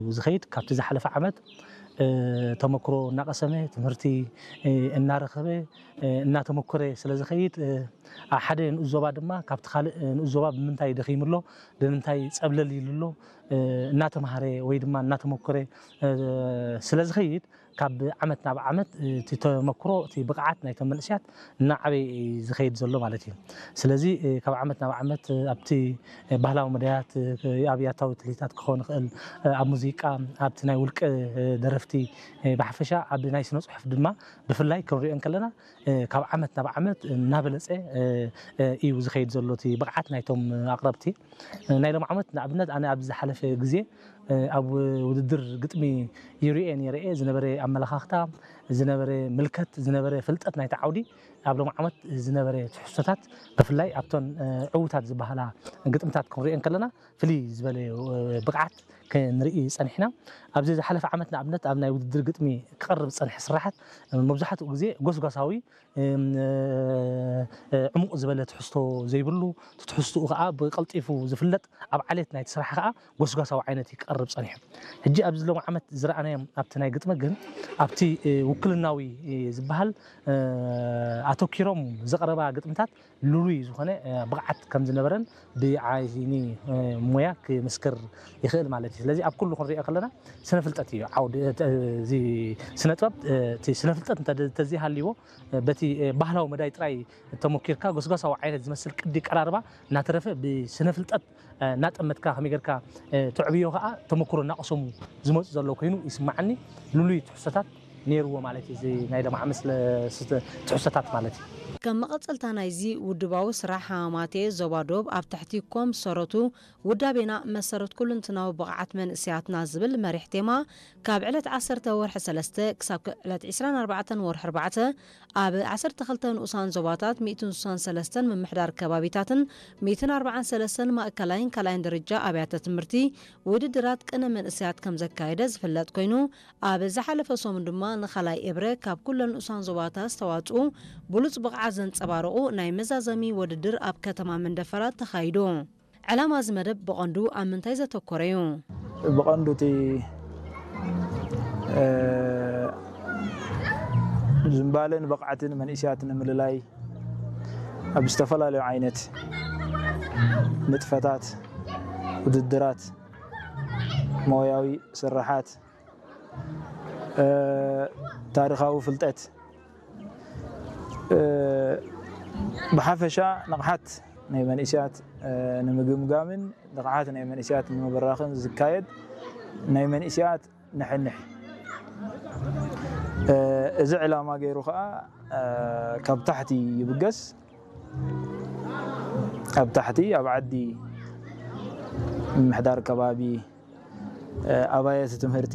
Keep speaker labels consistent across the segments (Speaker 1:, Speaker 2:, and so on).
Speaker 1: زخيد كابت زحلف عمد تمكرو ناقسمه تمرتي النارخبه እና ተመኮረ ስለ ዝኸይድ ሓደ ንኡዞባ ድማ ካብቲ ካልእ ንኡዞባ ብምንታይ ደኺምሎ ብምንታይ ጸብለል ይልሎ እናተማሃረ ወይ ድማ እናተመኮረ ስለ ዝኸይድ ካብ ዓመት ናብ ዓመት ተመክሮ እቲ ብቕዓት ናይ ተመንእስያት እናዓበይ ዝኸይድ ዘሎ ማለት እዩ ስለዚ ካብ ዓመት ናብ ዓመት ኣብቲ ባህላዊ መድያት ኣብያታዊ ትልታት ክኾን ይኽእል ኣብ ሙዚቃ ኣብቲ ናይ ውልቀ ደረፍቲ ብሓፈሻ ኣብ ናይ ስነ ጽሑፍ ድማ ብፍላይ ክንሪኦ ከለና ካብ ዓመት ናብ ዓመት እናበለጸ እዩ ዝኸይድ ዘሎ እቲ ብቕዓት ናይቶም ኣቕረብቲ ናይ ሎም ዓመት ንኣብነት ኣነ ኣብ ዝሓለፈ ግዜ ኣብ ውድድር ግጥሚ ይርኤ ነይረ ዝነበረ ኣመለኻኽታ ዝነበረ ምልከት ዝነበረ ፍልጠት ናይ ተዓውዲ ኣብ ሎም ዓመት ዝነበረ ትሕዝቶታት ብፍላይ ኣብቶን ዕውታት ዝበሃላ ግጥምታት ክንሪኦ ከለና ፍልይ ዝበለ ብቕዓት ክንርኢ ጸኒሕና ኣብዚ ዝሓለፈ ዓመት ንኣብነት ኣብ ናይ ውድድር ግጥሚ ክቐርብ ጸኒሕ ስራሓት መብዛሕትኡ ግዜ ጎስጓሳዊ ዕሙቕ ዝበለ ትሕዝቶ ዘይብሉ ትሕዝቶኡ ከዓ ብቀልጢፉ ዝፍለጥ ኣብ ዓሌት ናይ ስራሕ ከዓ ጎስጓሳዊ ዓይነት ይቀርብ ጸኒሑ ሕጂ ኣብዚ ሎም ዓመት ዝረኣናዮም ኣብቲ ናይ ግጥሚ ግን ኣብቲ ውክልናዊ ዝበሃል ኣተኪሮም ዘቕረባ ግጥምታት ልሉይ ዝኾነ ብቕዓት ከም ዝነበረን ብዓይኒ ሞያ ክምስክር ይኽእል ማለት እዩ ስለዚ ኣብ ኩሉ ክንሪኦ ከለና ስነ ፍልጠት እዩ ዓውዲ እዚ ስነ ጥበብ እቲ ስነ ፍልጠት እንተዘይሃልይዎ በቲ ባህላዊ መዳይ ጥራይ ተሞኪርካ ጎስጓሳዊ ዓይነት ዝመስል ቅዲ ቀራርባ እናተረፈ ብስነ ፍልጠት እናጠመትካ ከመይ ጌርካ ትዕብዮ ከዓ ተመክሮ እናቐሰሙ ዝመፁ ዘሎ ኮይኑ ይስማዓኒ ልሉይ ትሕዝቶታት ነይርዎ ማለት እዩ እዚ ናይ ሎም ዓመት ትሕዝቶታት ማለት እዩ
Speaker 2: كم مقصلتا نايزي ودباو سراح ماتي زوادوب ኣብ ትሕቲ ኮም ሰረቱ ውዳቤና መሰረት ኩልንትናው ብቕዓት መንእስያትና ዝብል መሪሕ ቴማ ካብ ዕለት 10 ወርሒ 3 ክሳብ ዕለት 24 ወርሒ 4 ኣብ 12 ንኡሳን ዞባታት 163 ምምሕዳር ከባቢታትን 143 ማእከላይን ካልኣይን ደረጃ ኣብያተ ትምህርቲ ውድድራት ቅነ መንእስያት ከም ዘካየደ ዝፍለጥ ኮይኑ ኣብ ዝሓለፈ ሰሙን ድማ ንኻላይ ኤብረ ካብ ኩለን ንኡሳን ዞባታት ዝተዋፅኡ ብሉጽ ብቕዓት ዘንጸባርቑ ናይ መዛዘሚ ውድድር ኣብ ከተማ መንደፈራት ተኻይዶ علامة زمدب بقندو أمن تيزة تكوريو
Speaker 3: بقندو تي زنبالن بقعتن من إشياتنا من اللاي أبستفلا له عينت نتفتات وددرات موياوي سرحات تاريخاو فلتات بحفشة نقحات ናይ መንእስያት ንምግምጋምን ንቕዓት ናይ መንእስያት ንምብራኽን ዝካየድ ናይ መንእስያት ንሕንሕ እዚ ዕላማ ገይሩ ከዓ ካብ ታሕቲ ይብገስ ኣብ ታሕቲ ኣብ ዓዲ ምሕዳር ከባቢ ኣባየት ትምህርቲ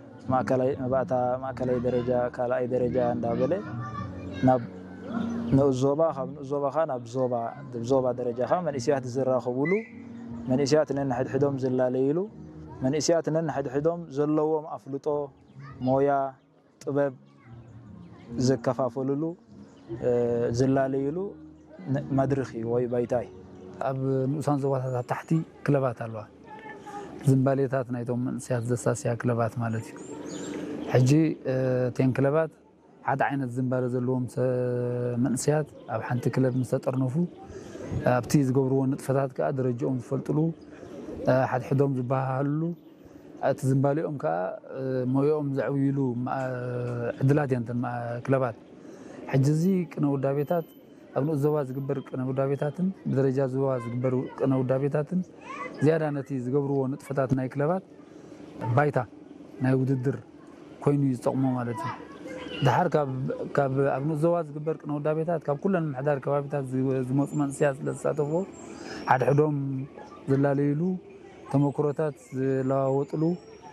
Speaker 3: ማእከላይ ደረጃ ካልኣይ ደረጃ እንዳበለ ናብ نوزوبا خا نوزوبا خا نبزوبا دبزوبا درجة خا من إسيات الزرا خبولو من إسيات نن حد حدهم زلاليلو من إسيات نن حد حدهم زلوهم أفلطو مويا طبب زكفا فلولو زلاليلو مدرخي وي بايتاي
Speaker 4: أب نوسان زوبات تحتي كلبات الوا زنباليتات نايتهم من إسيات زساسيا كلبات مالتي حجي تين كلبات عاد عين الزنبالة زلوم منسيات أو حنت كلب مستطرنفو أبتيز جبرون نتفتات كأدر رجعهم فلتلو حد حدهم زباهلو أتزنباليهم كا مويهم زعويلو مع عدلات ينتن مع كلبات حجزي كنا ودابيتات أبنو الزواج جبر كنا ودابيتاتن بدرجة زواج جبر كنا ودابيتاتن زيادة نتيز جبرون نتفتات ناي كلبات بايتا ناي وددر كوينو يستقموا مالتي دحر كاب أبنو الزواج جبر كنا ودابيتات كاب كلن محدار كبابيتات زموت من سياسة لساتفو حد حدهم زلاليلو تمكروتات لا وطلو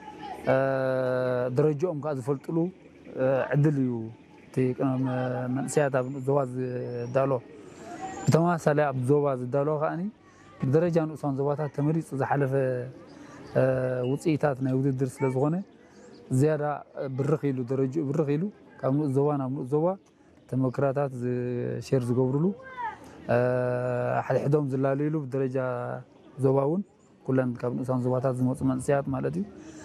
Speaker 4: درجهم كاز فلتلو عدليو تي من سياسة أبنو الزواج دالو بتماثل أبنو الزواج دالو خاني بدرجة نقصان زواتات تمريض إذا حلف وصيتات نيود الدرس لزغونه زيادة بالرخيلو درجة بالرخيلو كم زوان أم زوا تمكراتات شيرز جبرلو حد حدهم زلاليلو بدرجة زواون كلن كم نقصان زواتات زموت من سياسة مالتي